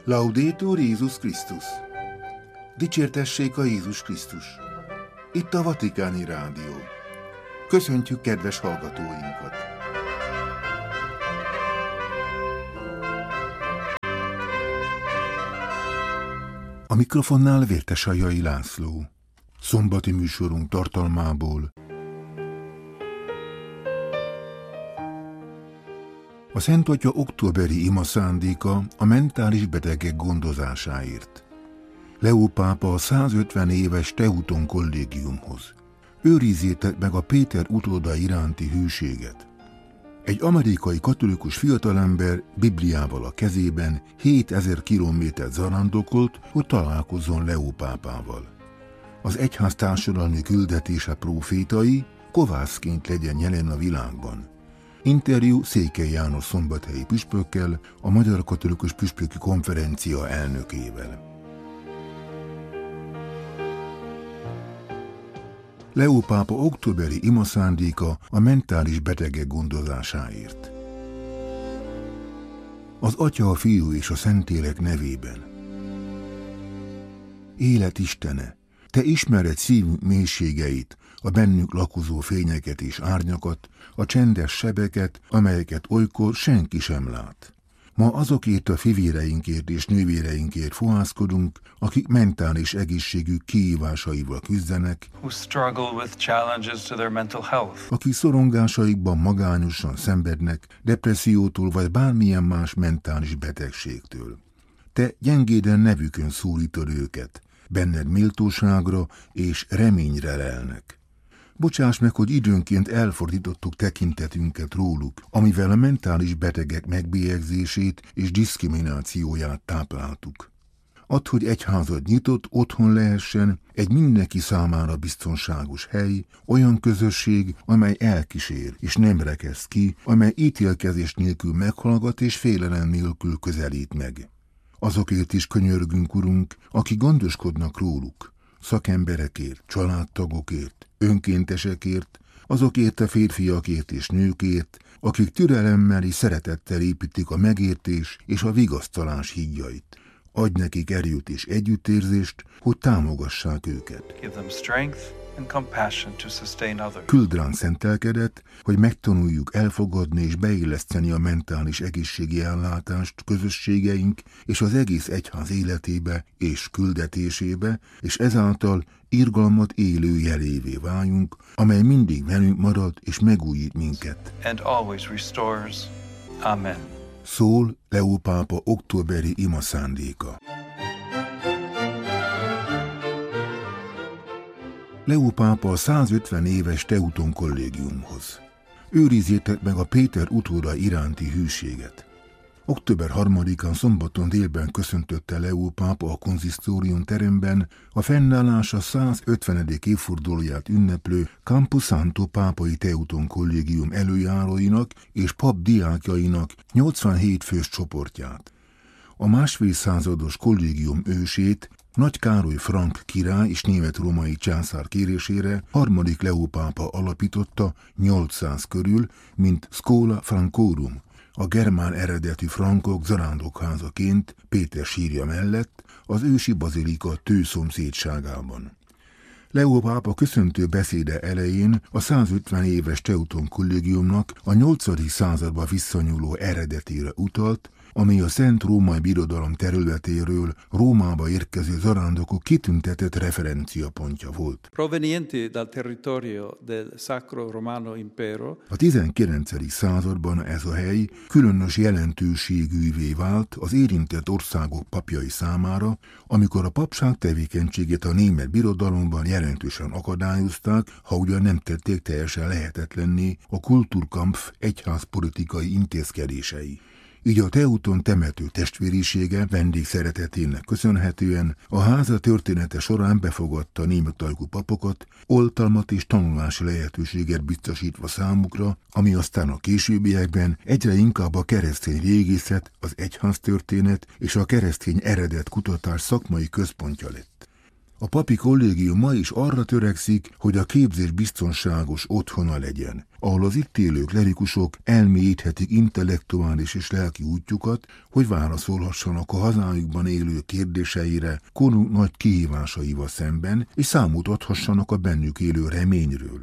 Laudetur Jézus Krisztus! Dicsértessék a Jézus Krisztus! Itt a Vatikáni Rádió. Köszöntjük kedves hallgatóinkat! A mikrofonnál Vértesajai László. Szombati műsorunk tartalmából. A Szent Atya októberi imaszándéka a mentális betegek gondozásáért. Leó pápa a 150 éves Teuton kollégiumhoz. Őrizzétek meg a Péter utóda iránti hűséget. Egy amerikai katolikus fiatalember Bibliával a kezében 7000 kilométert zarándokolt, hogy találkozzon Leó pápával. Az egyház társadalmi küldetése prófétai, kovászként legyen jelen a világban. Interjú Székely János szombathelyi püspökkel, a Magyar Katolikus Püspöki Konferencia elnökével. Leó pápa októberi imaszándéka a mentális betegek gondozásáért. Az Atya, a Fiú és a Szentlélek nevében. Élet Istene, Te ismered szívünk mélységeit, a bennünk lakozó fényeket és árnyakat, a csendes sebeket, amelyeket olykor senki sem lát. Ma azokért a fivéreinkért és nővéreinkért fohászkodunk, akik mentális egészségük kihívásaival küzdenek, akik szorongásaikban magányosan szenvednek, depressziótól vagy bármilyen más mentális betegségtől. Te gyengéden nevükön szólítod őket, benned méltóságra és reményre lelnek. Bocsáss meg, hogy időnként elfordítottuk tekintetünket róluk, amivel a mentális betegek megbélyegzését és diszkriminációját tápláltuk. Add, hogy egyházad nyitott, otthon lehessen, egy mindenki számára biztonságos hely, olyan közösség, amely elkísér és nem rekeszt ki, amely ítélkezés nélkül meghallgat és félelem nélkül közelít meg. Azokért is könyörgünk, Urunk, akik gondoskodnak róluk, szakemberekért, családtagokért, önkéntesekért, azokért a férfiakért és nőkért, akik türelemmel és szeretettel építik a megértés és a vigasztalás hídjait. Adj nekik erőt és együttérzést, hogy támogassák őket. Küld ránk szent lelkedet, hogy megtanuljuk elfogadni és beilleszteni a mentális egészségi ellátást közösségeink és az egész egyház életébe és küldetésébe, és ezáltal irgalmat élő jelévé váljunk, amely mindig velünk marad és megújít minket. Amen. Szól Leó pápa októberi imaszándéka. Leó pápa a 150 éves Teuton kollégiumhoz. Őrizzétek meg a Péter utóda iránti hűséget. Október 3-án szombaton délben köszöntötte Leó pápa a konzisztórium teremben a fennállása 150. évfordulóját ünneplő Campo Santo pápai Teuton kollégium előjáróinak és pap diákjainak 87 fős csoportját. A másfél százados kollégium ősét, Nagy Károly frank király és német-római császár kérésére harmadik Leó pápa alapította 800 körül, mint Schola Francorum, a germán eredetű frankok zarándokházaként Péter sírja mellett az ősi bazilika Tő szomszédságában. Leó pápa köszöntő beszéde elején a 150 éves Teuton kollégiumnak a 8. századba visszanyúló eredetére utalt, ami a Szent Római Birodalom területéről Rómába érkező zarándokok kitüntetett referenciapontja volt. A 19. században ez a hely különös jelentőségűvé vált az érintett országok papjai számára, amikor a papság tevékenységét a német birodalomban jelentősen akadályozták, ha ugyan nem tették teljesen lehetetlenné a Kulturkampf egyházpolitikai intézkedései. Így a Teuton temető testvérisége vendégszeretetének köszönhetően a háza története során befogadta németajkú papokat, oltalmat és tanulási lehetőséget biztosítva számukra, ami aztán a későbbiekben egyre inkább a keresztény régészet, az egyháztörténet és a keresztény eredet kutatás szakmai központja lett. A papi kollégium ma is arra törekszik, hogy a képzés biztonságos otthona legyen, ahol az itt élő klerikusok elmélyíthetik intellektuális és lelki útjukat, hogy válaszolhassanak a hazájukban élő kérdéseire korunk nagy kihívásaival szemben, és számot adhassanak a bennük élő reményről.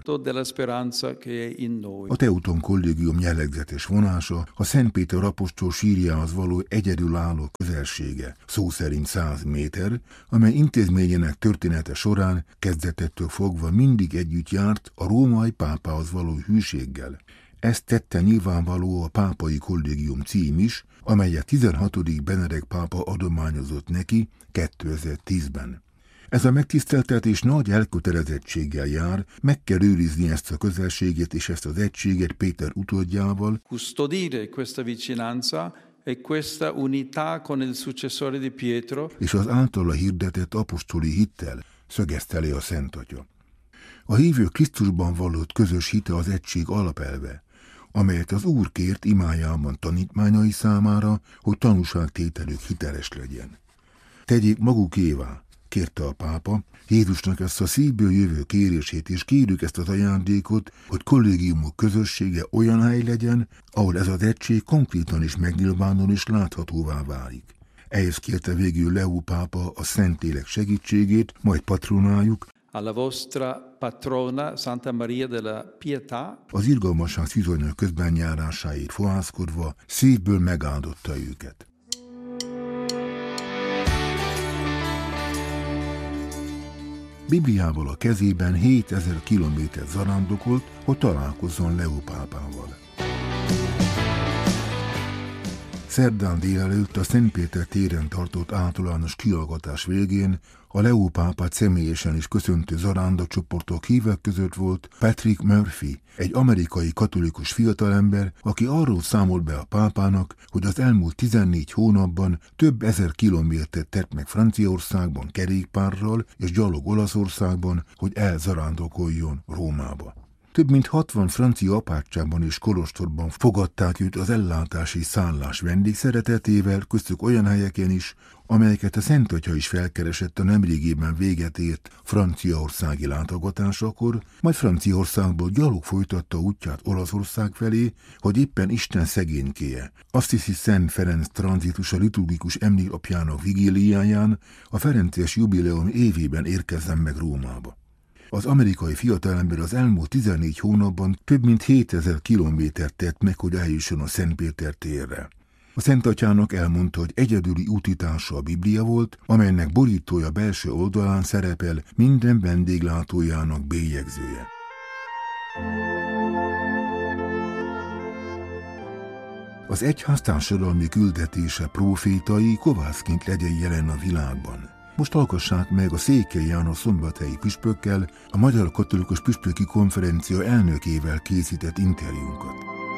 A Teuton kollégium jellegzetes vonása a Szent Péter apostol sírjához való egyedülálló közelsége, szó szerint 100 méter, amely intézményének története során kezdetettől fogva mindig együtt járt a római pápához való hűséggel. Ezt tette nyilvánvaló a pápai kollégium cím is, amelyet 16. Benedek pápa adományozott neki 2010-ben. Ez a megtiszteltetés nagy elkötelezettséggel jár, meg kell őrizni ezt a közelséget és ezt az egységet Péter utódjával, custodire questa vicinanza e questa unità con il successore di Pietro, és az általa hirdetett apostoli hittel, szögezte le a Szent Atya. A hívő Krisztusban vallott közös hite az egység alapelve, amelyet az Úr kért imájában tanítmányai számára, hogy tanúságtételük hiteles legyen. Tegyék magukévá, kérte a pápa, Jézusnak ezt a szívből jövő kérését, és kérjük ezt az ajándékot, hogy kollégiumok közössége olyan hely legyen, ahol ez az egység konkrétan is megnyilvánul és láthatóvá válik. Ehhez kérte végül Leó pápa a Szentlélek segítségét, majd patronájuk, alla vostra patrona Santa Maria della Pietà, az irgalmasság szizonya közben járásáért fohászkodva szívből megáldotta őket. Bibliával a kezében 7000 kilométer zarándokolt, hogy találkozzon Leó pápával. Szerdán délelőtt a Szent Péter téren tartott általános kihallgatás végén a Leó pápát személyesen is köszöntő zarándokcsoportok hívek között volt Patrick Murphy, egy amerikai katolikus fiatalember, aki arról számolt be a pápának, hogy az elmúlt 14 hónapban több ezer kilométert tett meg Franciaországban kerékpárral és gyalog Olaszországban, hogy elzarándokoljon Rómába. Több mint 60 francia apátságban és kolostorban fogadták őt az ellátási szállás vendégszeretetével, köztük olyan helyeken is, amelyeket a Szent Atya is felkeresett a nemrégében véget ért franciaországi látogatásakor, majd Franciaországból gyalog folytatta útját Olaszország felé, hogy éppen Isten szegénykéje. Assisi Szent Ferenc tranzitusa liturgikus emléknapjának vigíliáján a ferences jubileum évében érkezzen meg Rómába. Az amerikai fiatalember az elmúlt 14 hónapban több mint 7000 kilométert tett meg, hogy eljusson a Szent Péter térre. A Szent Atyának elmondta, hogy egyedüli útítása a Biblia volt, amelynek borítója belső oldalán szerepel minden vendéglátójának bélyegzője. Az egyház társadalmi küldetése prófétai kovászként legyen jelen a világban. Most hallgassák meg a Székely János szombathelyi püspökkel, a Magyar Katolikus Püspöki Konferencia elnökével készített interjúnkat.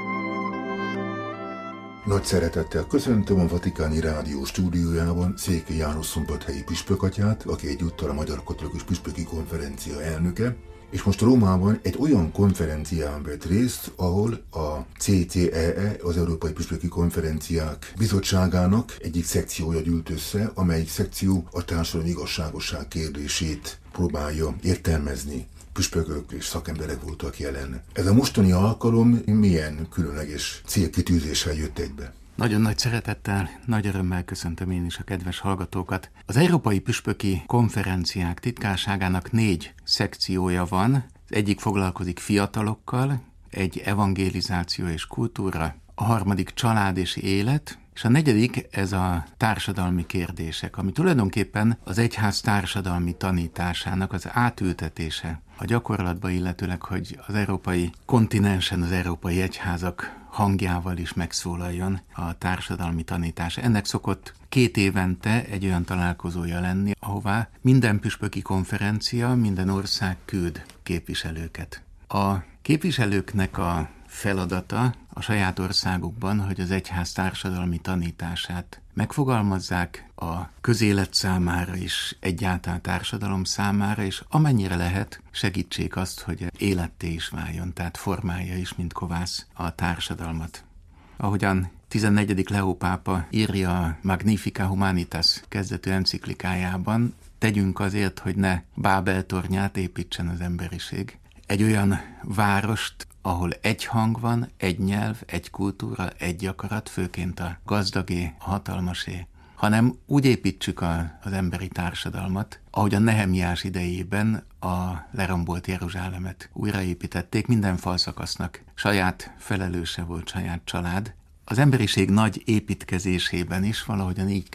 Nagy szeretettel köszöntöm a Vatikáni Rádió stúdiójában Székely János szombathelyi püspökatyát, aki egyúttal a Magyar Katolikus Püspöki Konferencia elnöke, és most Rómában egy olyan konferencián vett részt, ahol a CCEE, az Európai Püspöki Konferenciák Bizottságának egyik szekciója gyűlt össze, amelyik szekció a társadalmi igazságosság kérdését próbálja értelmezni. Püspökök és szakemberek voltak jelen. Ez a mostani alkalom milyen különleges célkitűzéssel jött egybe? Nagyon nagy szeretettel, nagy örömmel köszöntöm én is a kedves hallgatókat. Az Európai Püspöki Konferenciák titkárságának 4 szekciója van. Az egyik foglalkozik fiatalokkal, egy evangelizáció és kultúra, a harmadik család és élet, és a negyedik ez a társadalmi kérdések, ami tulajdonképpen az egyház társadalmi tanításának az átültetése a gyakorlatba, illetőleg, hogy az európai kontinensen az európai egyházak hangjával is megszólaljon a társadalmi tanítás. Ennek szokott 2 évente egy olyan találkozója lenni, ahová minden püspöki konferencia, minden ország küld képviselőket. A képviselőknek a feladata a saját országukban, hogy az egyház társadalmi tanítását megfogalmazzák a közélet számára is, egyáltalán társadalom számára, és amennyire lehet segítsék azt, hogy életté is váljon, tehát formálja is, mint kovász a társadalmat. Ahogyan 14. Leó pápa írja a Magnificat Humanitas kezdetű enciklikájában, tegyünk azért, hogy ne Bábel tornyát építsen az emberiség. Egy olyan várost, ahol egy hang van, egy nyelv, egy kultúra, egy akarat, főként a gazdagé, a hatalmasé, hanem úgy építsük az emberi társadalmat, ahogy a Nehemiás idejében a lerombolt Jeruzsálemet újraépítették, minden falszakasznak saját felelőse volt, saját család. Az emberiség nagy építkezésében is valahogyan így